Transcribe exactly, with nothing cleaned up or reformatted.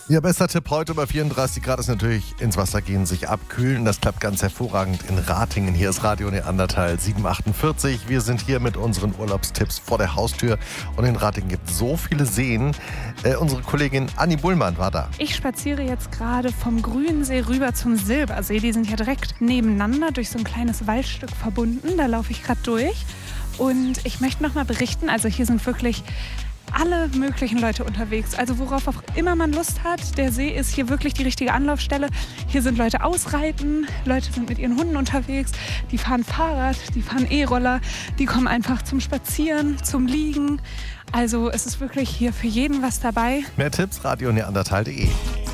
Ihr bester Tipp heute bei vierunddreißig Grad ist natürlich ins Wasser gehen, sich abkühlen. Das klappt ganz hervorragend in Ratingen. Hier ist Radio Neandertal sieben achtundvierzig. Wir sind hier mit unseren Urlaubstipps vor der Haustür. Und in Ratingen gibt es so viele Seen. Äh, unsere Kollegin Anni Bullmann war da. Ich spaziere jetzt gerade vom Grünsee rüber zum Silbersee. Die sind ja direkt nebeneinander durch so ein kleines Waldstück verbunden. Da laufe ich gerade durch. Und ich möchte noch mal berichten, also hier sind wirklich alle möglichen Leute unterwegs. Also worauf auch immer man Lust hat. Der See ist hier wirklich die richtige Anlaufstelle. Hier sind Leute ausreiten, Leute sind mit ihren Hunden unterwegs, die fahren Fahrrad, die fahren E-Roller, die kommen einfach zum Spazieren, zum Liegen. Also es ist wirklich hier für jeden was dabei. Mehr Tipps radio neandertal punkt de.